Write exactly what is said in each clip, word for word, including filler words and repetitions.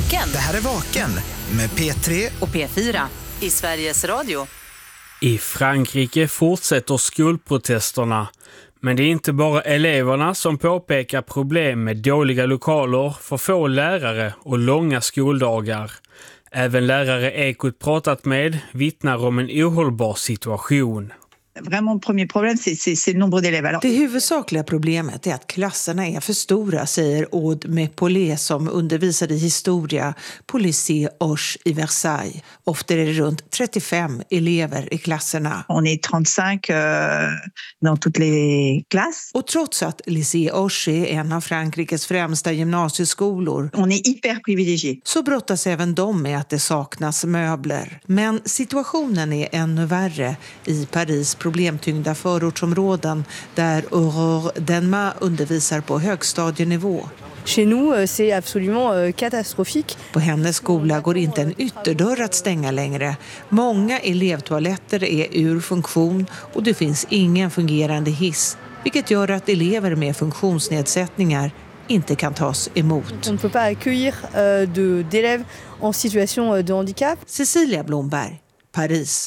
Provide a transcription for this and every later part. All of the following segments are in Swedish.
Vaken. Det här är Vaken med P tre och P fyra i Sveriges Radio. I Frankrike fortsätter skolprotesterna. Men det är inte bara eleverna som påpekar problem med dåliga lokaler, för få lärare och långa skoldagar. Även lärare Ekot pratat med vittnar om en ohållbar situation. Vraiment, premier problème, c'est, c'est, c'est le nombre d'élèves. Alors... Det huvudsakliga problemet är att klasserna är för stora, säger Aude Mepolé som undervisade i historia på Lycée Hoche i Versailles. Ofta är det runt trettiofem elever i klasserna. On est trente-cinq euh, dans toutes les classes. Och trots att Lycée Hoche är en av Frankrikes främsta gymnasieskolor, on est hyper privilégié. Så brottas även de med att det saknas möbler. Men situationen är ännu värre i Paris problemtyngda förortsområden där Aurore Denma undervisar på högstadienivå. Chez nous, c'est absolument catastrophique. På hennes skola går inte en ytterdörr att stänga längre. Många elevtoaletter är ur funktion och det finns ingen fungerande hiss, vilket gör att elever med funktionsnedsättningar inte kan tas emot. On ne peut pas accueillir de, d'élèves en situation de handicap. Cecilia Blomberg, Paris.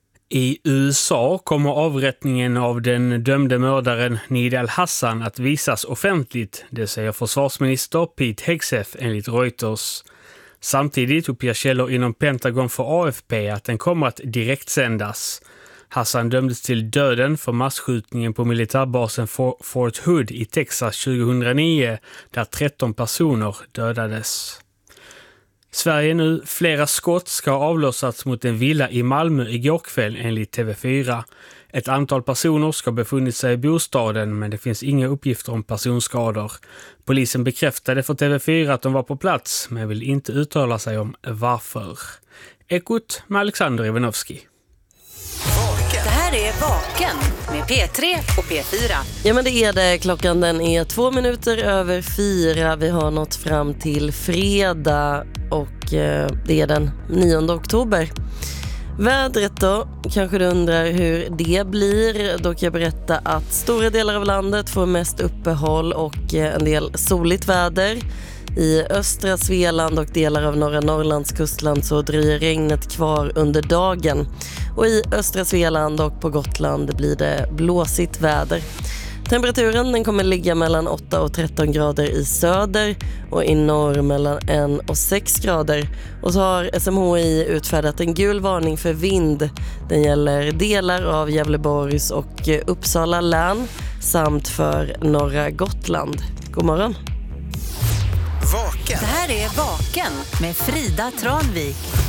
I U S A kommer avrättningen av den dömde mördaren Nidal Hassan att visas offentligt, det säger försvarsminister Pete Hegseth enligt Reuters. Samtidigt uppger källor inom Pentagon för A F P att den kommer att direktsändas. Hassan dömdes till döden för massskjutningen på militärbasen Fort Hood i Texas tjugohundranio, där tretton personer dödades. Sverige nu, flera skott ska ha avlossats mot en villa i Malmö igår kväll enligt T V fyra. Ett antal personer ska befunnit sig i bostaden, men det finns inga uppgifter om personskador. Polisen bekräftade för T V fyra att de var på plats, men vill inte uttala sig om varför. Ekot med Alexander Ivanovski. Det här är Vaken med P tre och P fyra. Ja, men det är det. Klockan den är två minuter över fyra. Vi har nått fram till fredag och eh, det är den nionde oktober. Vädret då, kanske du undrar hur det blir. Då kan jag berätta att stora delar av landet får mest uppehåll och eh, en del soligt väder. I östra Svealand och delar av norra Norrlands kustland så dröjer regnet kvar under dagen. Och i östra Svealand och på Gotland blir det blåsigt väder. Temperaturen den kommer ligga mellan åtta och tretton grader i söder och i norr mellan ett och sex grader. Och så har S M H I utfärdat en gul varning för vind. Den gäller delar av Gävleborgs och Uppsala län samt för norra Gotland. God morgon! Vaken. Det här är Vaken med Frida Tranvik.